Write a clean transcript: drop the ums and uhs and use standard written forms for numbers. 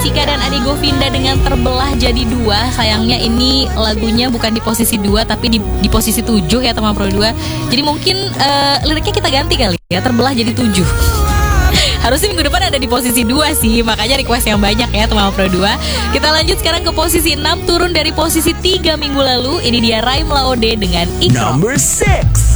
Cika dan Adi Govinda dengan Terbelah Jadi Dua. Sayangnya ini lagunya bukan di posisi 2 tapi di posisi 7 ya teman Pro 2. Jadi mungkin liriknya kita ganti kali ya, Terbelah Jadi 7. Harusnya minggu depan ada di posisi 2 sih, makanya request yang banyak ya teman Pro 2. Kita lanjut sekarang ke posisi 6, turun dari posisi 3 minggu lalu. Ini dia Raim Laode dengan Ikro. Number 6.